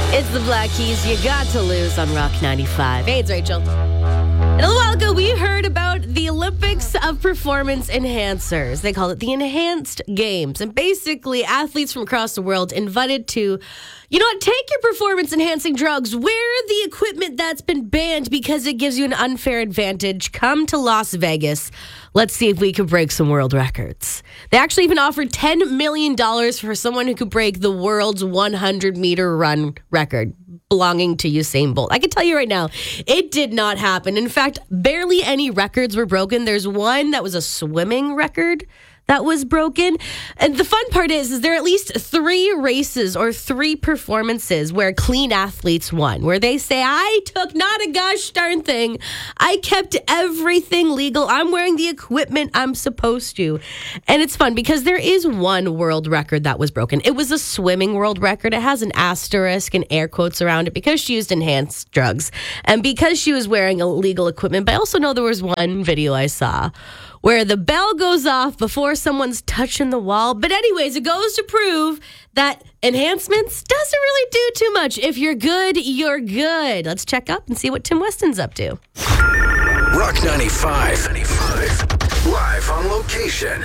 It's the Black Keys. You got to lose on Rock 95. Hey, it's Rachel. And a little while ago, we heard about the Olympics of Performance Enhancers. They call it the Enhanced Games. And basically, athletes from across the world invited to, take your performance-enhancing drugs, wear the equipment that's been banned because it gives you an unfair advantage. Come to Las Vegas. Let's see if we can break some world records. They actually even offered $10 million for someone who could break the world's 100-meter run record belonging to Usain Bolt. I can tell you right now, it did not happen. In fact, barely any records were broken. There's one that was a swimming record that was broken. And the fun part is there are at least 3 races or 3 performances where clean athletes won, where they say, I took not a gosh darn thing. I kept everything legal. I'm wearing the equipment I'm supposed to. And it's fun because there is one world record that was broken. It was a swimming world record. It has an asterisk and air quotes around it because she used enhanced drugs and because she was wearing illegal equipment. But I also know there was one video I saw where the bell goes off before someone's touching the wall. But anyways, it goes to prove that enhancements doesn't really do too much. If you're good, you're good. Let's check up and see what Tim Weston's up to. Rock 95. Live on location.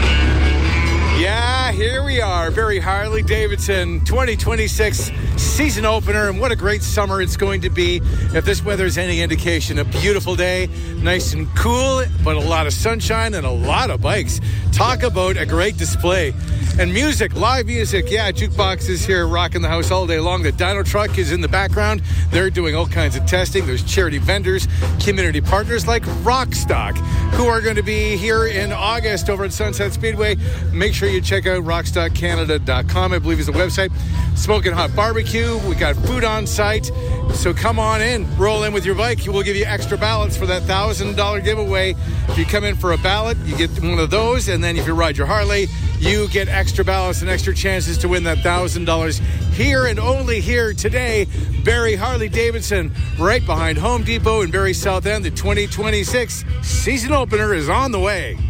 Yeah, here we are. Barry Harley-Davidson 2026 season opener. And what a great summer it's going to be. If this weather is any indication, a beautiful day, nice and cool, but a lot of sunshine and a lot of bikes. Talk about a great display. And music, live music. Yeah, Jukebox is here rocking the house all day long. The Dyno Truck is in the background. They're doing all kinds of testing. There's charity vendors, community partners like Rockstock, who are going to be here in August over at Sunset Speedway. Make sure you check out rockstockcanada.com, I believe is the website. Smoking hot barbecue. We got food on site. So come on in, roll in with your bike. We'll give you extra ballots for that $1,000 giveaway. If you come in for a ballot, you get one of those. And then if you ride your Harley, you get extra ballots and extra chances to win that $1,000 here and only here today. Barry Harley-Davidson, right behind Home Depot in Barrie South End. The 2026 season opener is on the way.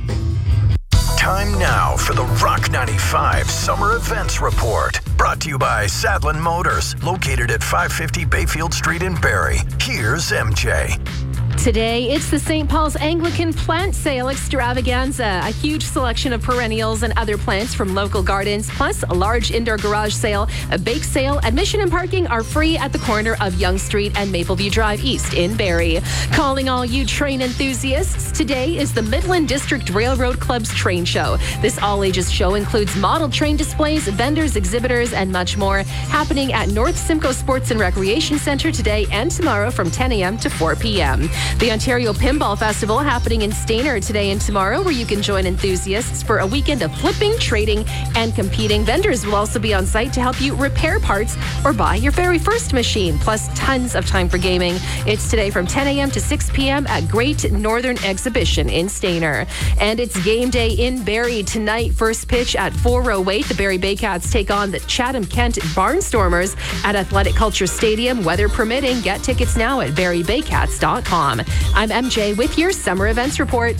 Time now for the Rock 95 Summer Events Report. Brought to you by Sadlin Motors, located at 550 Bayfield Street in Barrie. Here's MJ. Today, it's the St. Paul's Anglican Plant Sale Extravaganza. A huge selection of perennials and other plants from local gardens, plus a large indoor garage sale, a bake sale. Admission and parking are free at the corner of Yonge Street and Mapleview Drive East in Barrie. Calling all you train enthusiasts, today is the Midland District Railroad Club's train show. This all-ages show includes model train displays, vendors, exhibitors, and much more, happening at North Simcoe Sports and Recreation Centre today and tomorrow from 10 a.m. to 4 p.m. The Ontario Pinball Festival happening in Stayner today and tomorrow, where you can join enthusiasts for a weekend of flipping, trading, and competing. Vendors will also be on site to help you repair parts or buy your very first machine, plus tons of time for gaming. It's today from 10 a.m. to 6 p.m. at Great Northern Exhibition in Stayner. And it's game day in Barrie tonight. First pitch at 4:08. The Barrie Baycats take on the Chatham-Kent Barnstormers at Athletic Culture Stadium. Weather permitting, get tickets now at barriebaycats.com. I'm MJ with your Summer Events Report.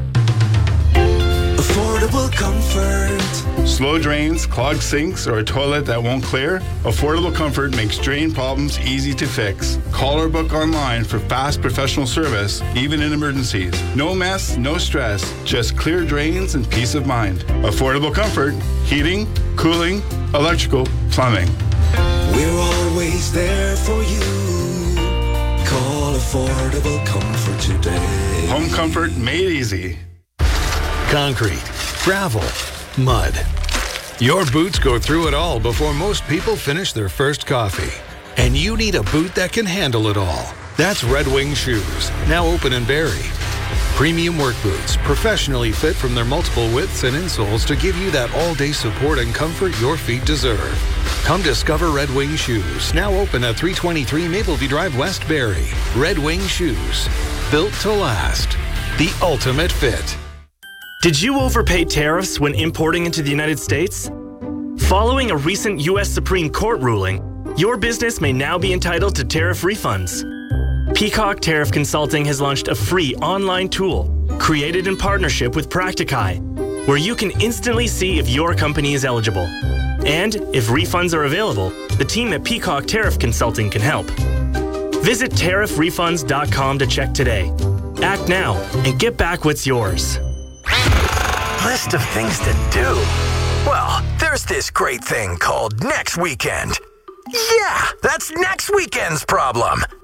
Affordable comfort. Slow drains, clogged sinks, or a toilet that won't clear? Affordable Comfort makes drain problems easy to fix. Call or book online for fast professional service, even in emergencies. No mess, no stress, just clear drains and peace of mind. Affordable Comfort, heating, cooling, electrical, plumbing. We're always there for you. Call Affordable Comfort today. Home comfort made easy. Concrete, gravel, mud. Your boots go through it all before most people finish their first coffee. And you need a boot that can handle it all. That's Red Wing Shoes, now open in Barrie. Premium work boots, professionally fit from their multiple widths and insoles to give you that all-day support and comfort your feet deserve. Come discover Red Wing Shoes, now open at 323 Mapleview Drive, West Barrie. Red Wing Shoes, built to last. The ultimate fit. Did you overpay tariffs when importing into the United States? Following a recent U.S. Supreme Court ruling, your business may now be entitled to tariff refunds. Peacock Tariff Consulting has launched a free online tool created in partnership with Practicai, where you can instantly see if your company is eligible. And if refunds are available, the team at Peacock Tariff Consulting can help. Visit tariffrefunds.com to check today. Act now and get back what's yours. List of things to do. Well, there's this great thing called next weekend. Yeah, that's next weekend's problem.